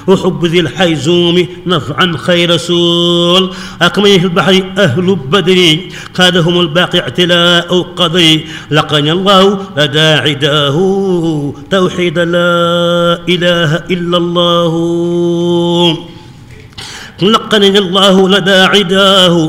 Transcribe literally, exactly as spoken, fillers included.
وحب ذي الحيزوم نفعا خير رسول. أكمل في البحر أهل بدر قادهم الباقي اعتلاء قضي. لقني الله لدى عداه توحيد لا إله إلا الله. لقنني الله لدى عداه